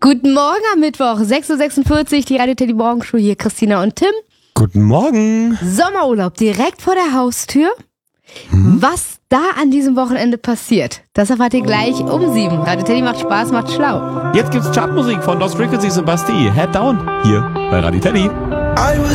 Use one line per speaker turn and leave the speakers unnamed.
Guten Morgen am Mittwoch, 6.46 Uhr, die Radio Teddy Morgenshow, hier Christina und Tim.
Guten Morgen.
Sommerurlaub direkt vor der Haustür. Was da an diesem Wochenende passiert, das erfahrt ihr gleich um 7. Radio Teddy macht Spaß, macht schlau.
Jetzt gibt's Chartmusik von Lost Frequencies und Bastille. Head Down, hier bei Radio Teddy.
I was